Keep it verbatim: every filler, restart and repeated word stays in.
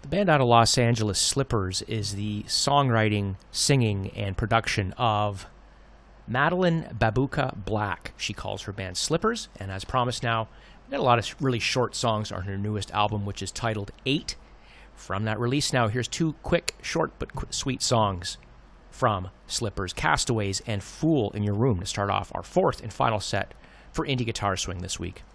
The band out of Los Angeles, Slippers, is the songwriting, singing, and production of Madeline Babuka Black. She calls her band Slippers, and as promised now, we've got a lot of really short songs on her newest album, which is titled Eight. From that release now, here's two quick, short, but qu- sweet songs from Slippers, Castaways and Fool in Your Room, to start off our fourth and final set for Indie Guitar Swing this week.